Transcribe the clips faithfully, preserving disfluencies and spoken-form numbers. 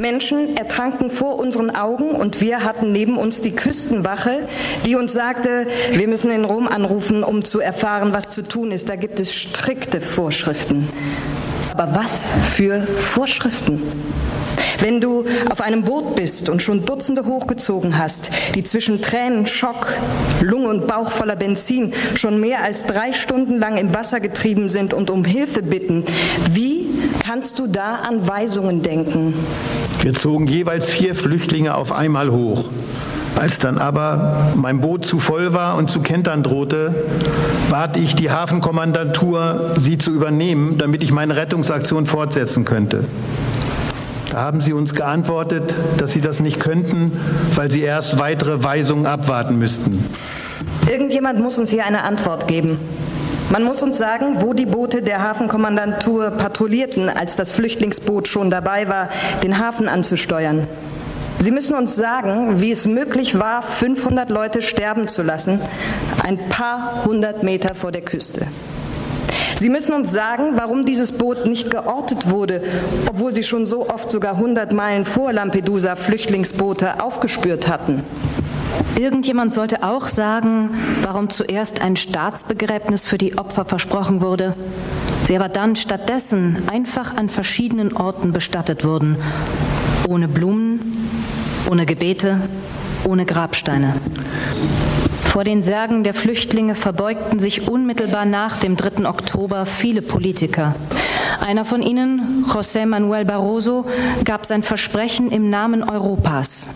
Menschen ertranken vor unseren Augen und wir hatten neben uns die Küstenwache, die uns sagte, wir müssen in Rom anrufen, um zu erfahren, was zu tun ist. Da gibt es strikte Vorschriften. Aber was für Vorschriften? Wenn du auf einem Boot bist und schon Dutzende hochgezogen hast, die zwischen Tränen, Schock, Lunge und Bauch voller Benzin schon mehr als drei Stunden lang im Wasser getrieben sind und um Hilfe bitten, wie kannst du da an Weisungen denken? Wir zogen jeweils vier Flüchtlinge auf einmal hoch. Als dann aber mein Boot zu voll war und zu kentern drohte, bat ich die Hafenkommandantur, sie zu übernehmen, damit ich meine Rettungsaktion fortsetzen könnte. Da haben sie uns geantwortet, dass sie das nicht könnten, weil sie erst weitere Weisungen abwarten müssten. Irgendjemand muss uns hier eine Antwort geben. Man muss uns sagen, wo die Boote der Hafenkommandantur patrouillierten, als das Flüchtlingsboot schon dabei war, den Hafen anzusteuern. Sie müssen uns sagen, wie es möglich war, fünfhundert Leute sterben zu lassen, ein paar hundert Meter vor der Küste. Sie müssen uns sagen, warum dieses Boot nicht geortet wurde, obwohl sie schon so oft sogar hundert Meilen vor Lampedusa Flüchtlingsboote aufgespürt hatten. Irgendjemand sollte auch sagen, warum zuerst ein Staatsbegräbnis für die Opfer versprochen wurde, sie aber dann stattdessen einfach an verschiedenen Orten bestattet wurden, ohne Blumen, ohne Gebete, ohne Grabsteine. Vor den Särgen der Flüchtlinge verbeugten sich unmittelbar nach dem dritten Oktober viele Politiker. Einer von ihnen, José Manuel Barroso, gab sein Versprechen im Namen Europas.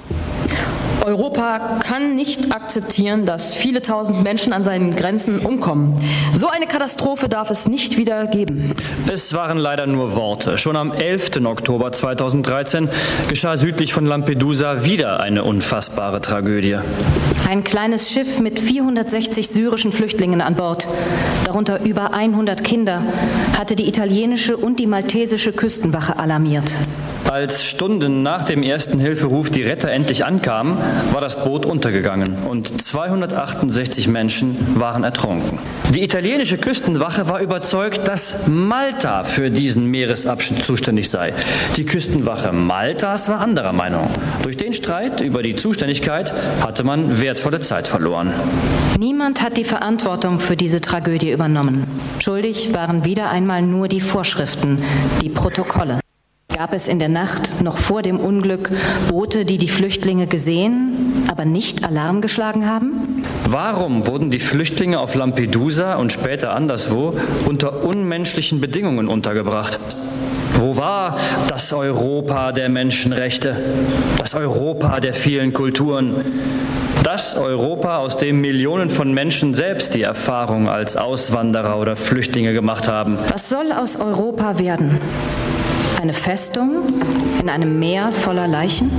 Europa kann nicht akzeptieren, dass viele tausend Menschen an seinen Grenzen umkommen. So eine Katastrophe darf es nicht wieder geben. Es waren leider nur Worte. Schon am elften Oktober zweitausenddreizehn geschah südlich von Lampedusa wieder eine unfassbare Tragödie. Ein kleines Schiff mit vierhundertsechzig syrischen Flüchtlingen an Bord, darunter über hundert Kinder, hatte die italienische und die maltesische Küstenwache alarmiert. Als Stunden nach dem ersten Hilferuf die Retter endlich ankamen, war das Boot untergegangen und zweihundertachtundsechzig Menschen waren ertrunken. Die italienische Küstenwache war überzeugt, dass Malta für diesen Meeresabschnitt zuständig sei. Die Küstenwache Maltas war anderer Meinung. Durch den Streit über die Zuständigkeit hatte man wertvolle Zeit verloren. Niemand hat die Verantwortung für diese Tragödie übernommen. Schuldig waren wieder einmal nur die Vorschriften, die Protokolle. Gab es in der Nacht noch vor dem Unglück Boote, die die Flüchtlinge gesehen, aber nicht Alarm geschlagen haben? Warum wurden die Flüchtlinge auf Lampedusa und später anderswo unter unmenschlichen Bedingungen untergebracht? Wo war das Europa der Menschenrechte, das Europa der vielen Kulturen? Das Europa, aus dem Millionen von Menschen selbst die Erfahrung als Auswanderer oder Flüchtlinge gemacht haben. Was soll aus Europa werden? Eine Festung in einem Meer voller Leichen?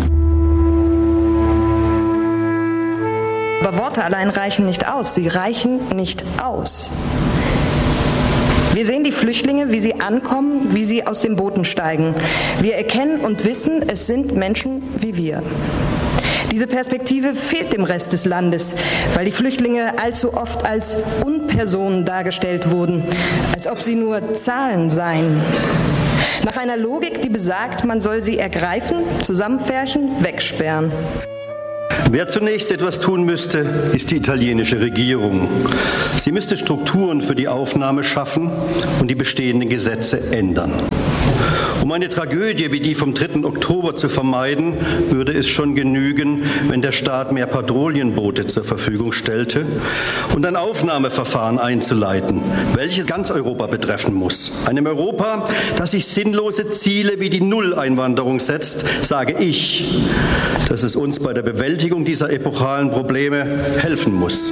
Aber Worte allein reichen nicht aus. Sie reichen nicht aus. Wir sehen die Flüchtlinge, wie sie ankommen, wie sie aus den Booten steigen. Wir erkennen und wissen, es sind Menschen wie wir. Diese Perspektive fehlt dem Rest des Landes, weil die Flüchtlinge allzu oft als Unpersonen dargestellt wurden, als ob sie nur Zahlen seien. Nach einer Logik, die besagt, man soll sie ergreifen, zusammenpferchen, wegsperren. Wer zunächst etwas tun müsste, ist die italienische Regierung. Sie müsste Strukturen für die Aufnahme schaffen und die bestehenden Gesetze ändern. Um eine Tragödie wie die vom dritten Oktober zu vermeiden, würde es schon genügen, wenn der Staat mehr Patrouillenboote zur Verfügung stellte und ein Aufnahmeverfahren einzuleiten, welches ganz Europa betreffen muss. Einem Europa, das sich sinnlose Ziele wie die Nulleinwanderung setzt, sage ich, dass es uns bei der Bewältigung dieser epochalen Probleme helfen muss.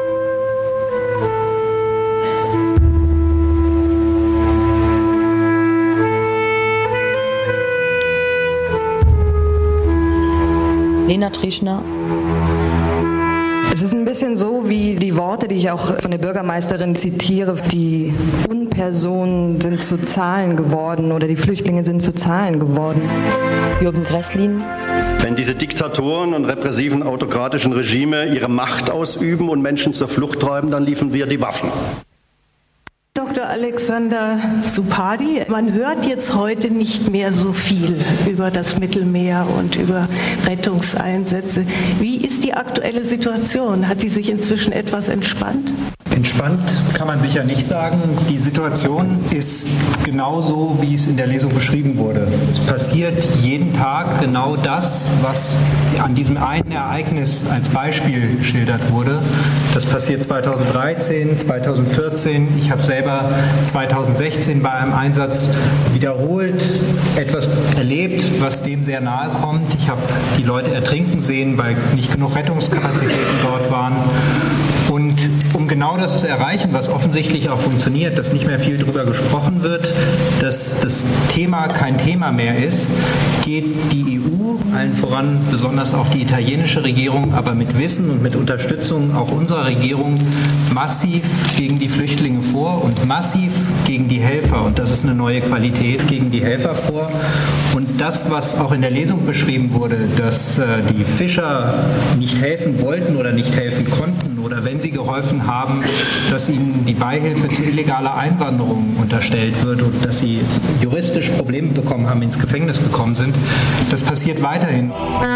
Lena Trieschner. Es ist ein bisschen so wie die Worte, die ich auch von der Bürgermeisterin zitiere, die Unpersonen sind zu Zahlen geworden oder die Flüchtlinge sind zu Zahlen geworden. Jürgen Gresslin. Wenn diese Diktatoren und repressiven autokratischen Regime ihre Macht ausüben und Menschen zur Flucht treiben, dann liefern wir die Waffen. Doktor Alexander Supadi, man hört jetzt heute nicht mehr so viel über das Mittelmeer und über Rettungseinsätze. Wie ist die aktuelle Situation? Hat sie sich inzwischen etwas entspannt? Entspannt kann man sicher nicht sagen. Die Situation ist genauso, wie es in der Lesung beschrieben wurde. Es passiert jeden Tag genau das, was an diesem einen Ereignis als Beispiel geschildert wurde. Das passiert zweitausenddreizehn, zweitausendvierzehn. Ich habe selber zweitausendsechzehn bei einem Einsatz wiederholt etwas erlebt, was dem sehr nahe kommt. Ich habe die Leute ertrinken sehen, weil nicht genug Rettungskapazitäten dort waren. Und um genau das zu erreichen, was offensichtlich auch funktioniert, dass nicht mehr viel darüber gesprochen wird, dass das Thema kein Thema mehr ist, geht die E U, allen voran besonders auch die italienische Regierung, aber mit Wissen und mit Unterstützung auch unserer Regierung massiv gegen die Flüchtlinge vor und massiv gegen die Helfer. Und das ist eine neue Qualität, gegen die Helfer vor. Und das, was auch in der Lesung beschrieben wurde, dass äh, die Fischer nicht helfen wollten oder nicht helfen konnten, oder wenn sie geholfen haben, dass ihnen die Beihilfe zu illegaler Einwanderung unterstellt wird und dass sie juristisch Probleme bekommen haben, ins Gefängnis gekommen sind, das passiert weiterhin.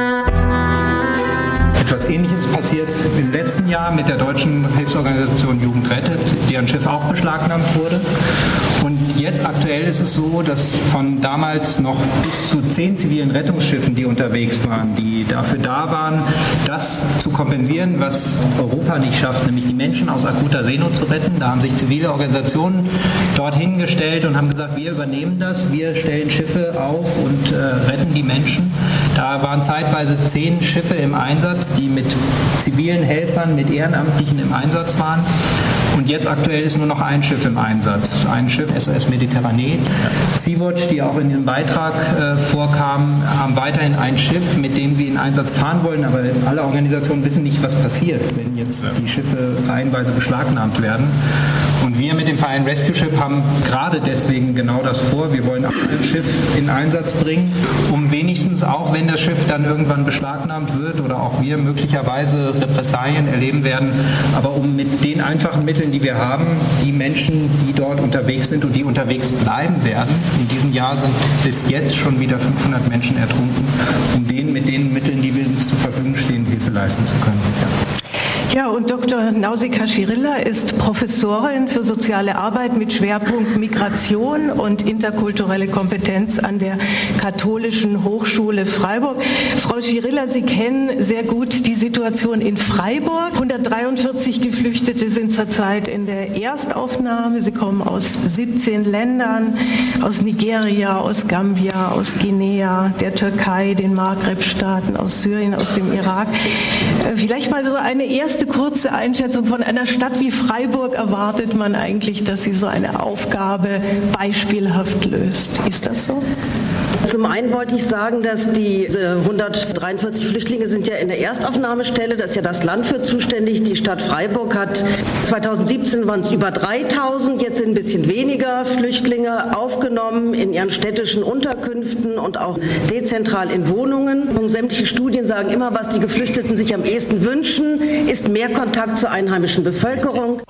Etwas Ähnliches passiert im letzten Jahr mit der deutschen Hilfsorganisation Jugend rettet, deren Schiff auch beschlagnahmt wurde. Und jetzt aktuell ist es so, dass von damals noch bis zu zehn zivilen Rettungsschiffen, die unterwegs waren, die dafür da waren, das zu kompensieren, was Europa nicht schafft, nämlich die Menschen aus akuter Seenot zu retten. Da haben sich zivile Organisationen dorthin gestellt und haben gesagt, wir übernehmen das, wir stellen Schiffe auf und äh, retten die Menschen. Da waren zeitweise zehn Schiffe im Einsatz, die mit zivilen Helfern, mit Ehrenamtlichen im Einsatz waren. Und jetzt aktuell ist nur noch ein Schiff im Einsatz, ein Schiff S O S Mediterranee. Sea-Watch, die auch in diesem Beitrag äh, vorkam, haben weiterhin ein Schiff, mit dem sie in Einsatz fahren wollen, aber alle Organisationen wissen nicht, was passiert, wenn jetzt die Schiffe reihenweise beschlagnahmt werden. Und wir mit dem Verein Rescue Ship haben gerade deswegen genau das vor. Wir wollen auch ein Schiff in Einsatz bringen, um wenigstens, auch wenn das Schiff dann irgendwann beschlagnahmt wird oder auch wir möglicherweise Repressalien erleben werden, aber um mit den einfachen Mitteln, die wir haben, die Menschen, die dort unterwegs sind und die unterwegs bleiben werden, in diesem Jahr sind bis jetzt schon wieder fünfhundert Menschen ertrunken, um denen mit den Mitteln, die wir uns zur Verfügung stehen, Hilfe leisten zu können. Ja. Ja, und Doktor Nausicaa Schirilla ist Professorin für soziale Arbeit mit Schwerpunkt Migration und interkulturelle Kompetenz an der Katholischen Hochschule Freiburg. Frau Schirilla, Sie kennen sehr gut die Situation in Freiburg. hundertdreiundvierzig Geflüchtete sind zurzeit in der Erstaufnahme. Sie kommen aus siebzehn Ländern, aus Nigeria, aus Gambia, aus Guinea, der Türkei, den Maghreb-Staaten, aus Syrien, aus dem Irak. Vielleicht mal so eine erste kurze Einschätzung von einer Stadt wie Freiburg. Erwartet man eigentlich, dass sie so eine Aufgabe beispielhaft löst? Ist das so? Zum einen wollte ich sagen, dass diese hundertdreiundvierzig Flüchtlinge sind ja in der Erstaufnahmestelle, da ist ja das Land für zuständig. Die Stadt Freiburg hat zweitausendsiebzehn waren es über dreitausend, jetzt sind ein bisschen weniger Flüchtlinge aufgenommen in ihren städtischen Unterkünften und auch dezentral in Wohnungen. Und sämtliche Studien sagen immer, was die Geflüchteten sich am ehesten wünschen, ist mehr Kontakt zur einheimischen Bevölkerung.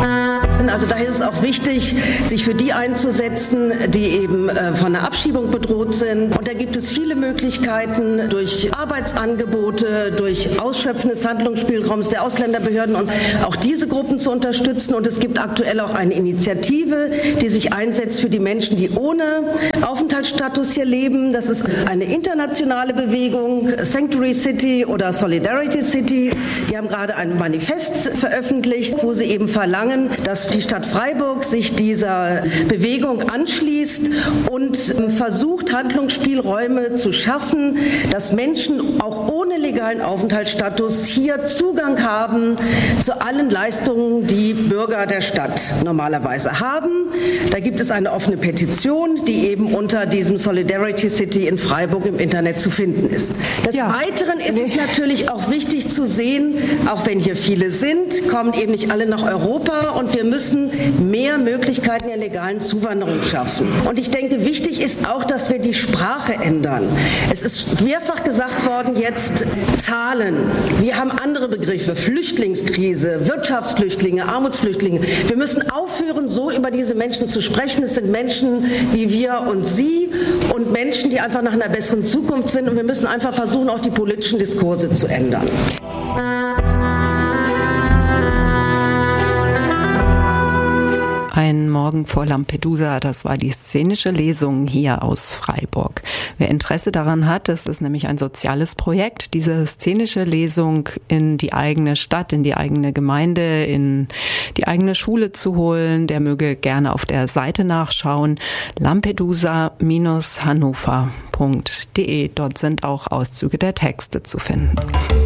Also daher ist es auch wichtig, sich für die einzusetzen, die eben von der Abschiebung bedroht sind. Und da gibt es viele Möglichkeiten durch Arbeitsangebote, durch Ausschöpfen des Handlungsspielraums der Ausländerbehörden und auch diese Gruppen zu unterstützen. Und es gibt aktuell auch eine Initiative, die sich einsetzt für die Menschen, die ohne Aufenthaltsstatus hier leben. Das ist eine internationale Bewegung, Sanctuary City oder Solidarity City. Die haben gerade ein Manifest veröffentlicht, wo sie eben verlangen, dass die Stadt Freiburg sich dieser Bewegung anschließt und versucht, Handlungsspielräume zu schaffen, dass Menschen auch ohne legalen Aufenthaltsstatus hier Zugang haben zu allen Leistungen, die Bürger der Stadt normalerweise haben. Da gibt es eine offene Petition, die eben unter diesem Solidarity City in Freiburg im Internet zu finden ist. Des ja. Weiteren ist es natürlich auch wichtig zu sehen, auch wenn hier viele sind, kommen eben nicht alle nach Europa und wir müssen müssen mehr Möglichkeiten der legalen Zuwanderung schaffen. Und ich denke, wichtig ist auch, dass wir die Sprache ändern. Es ist mehrfach gesagt worden, jetzt Zahlen. Wir haben andere Begriffe, Flüchtlingskrise, Wirtschaftsflüchtlinge, Armutsflüchtlinge. Wir müssen aufhören, so über diese Menschen zu sprechen. Es sind Menschen wie wir und Sie und Menschen, die einfach nach einer besseren Zukunft sind. Und wir müssen einfach versuchen, auch die politischen Diskurse zu ändern. Ein Morgen vor Lampedusa, das war die szenische Lesung hier aus Freiburg. Wer Interesse daran hat, es ist nämlich ein soziales Projekt, diese szenische Lesung in die eigene Stadt, in die eigene Gemeinde, in die eigene Schule zu holen, der möge gerne auf der Seite nachschauen, lampedusa Bindestrich hannover Punkt de. Dort sind auch Auszüge der Texte zu finden.